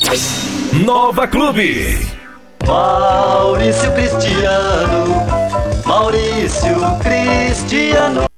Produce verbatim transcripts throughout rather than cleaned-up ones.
Nova Clube. Maurício Cristiano, Maurício Cristiano.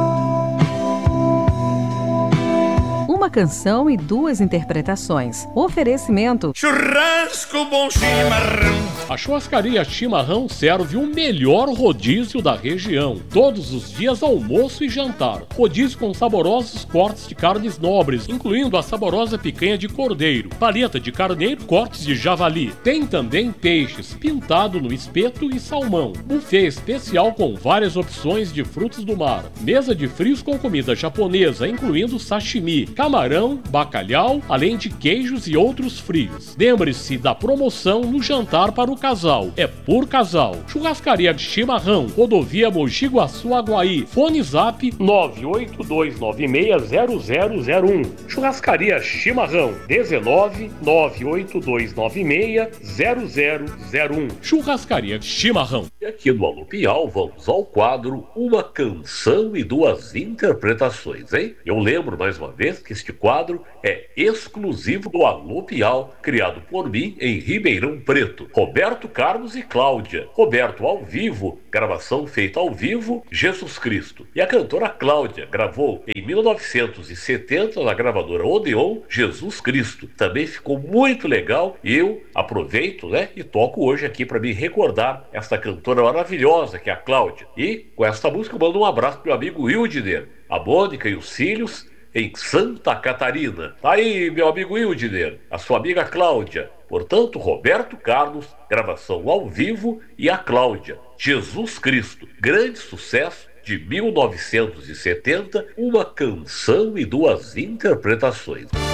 Uma canção e duas interpretações. Oferecimento: churrasco bom chimarrão. A churrascaria Chimarrão serve o melhor rodízio da região. Todos os dias almoço e jantar. Rodízio com saborosos cortes de carnes nobres, incluindo a saborosa picanha de cordeiro, paleta de carneiro, cortes de javali. Tem também peixes, pintado no espeto e salmão. Buffet especial com várias opções de frutos do mar. Mesa de frios com comida japonesa, incluindo sashimi, camarão, bacalhau, além de queijos e outros frios. Lembre-se da promoção no jantar para o casal. É por casal. Churrascaria Chimarrão, rodovia Mogi Guaçu, Aguaí. Fone Zap nove oito dois nove seis zero zero zero um. Churrascaria Chimarrão dezenove nove oito dois nove seis zero zero zero um. Churrascaria Chimarrão. E aqui no Alô Piau vamos ao quadro Uma Canção e Duas Interpretações, hein? Eu lembro mais uma vez que este quadro é exclusivo do Alô Piau, criado por mim em Ribeirão Preto. Roberto Carlos e Cláudia. Roberto ao vivo, gravação feita ao vivo, Jesus Cristo. E a cantora Cláudia gravou em mil novecentos e setenta na gravadora Odeon, Jesus Cristo. Também ficou muito legal e eu aproveito, né, e toco hoje aqui para me recordar esta cantora maravilhosa que é a Cláudia. E com esta música eu mando um abraço pro meu amigo Wildner, a Mônica e os filhos em Santa Catarina. Tá aí, meu amigo Wildner, a sua amiga Cláudia. Portanto, Roberto Carlos, gravação ao vivo, e a Cláudia, Jesus Cristo, grande sucesso de mil novecentos e setenta, Uma Canção e Duas Interpretações.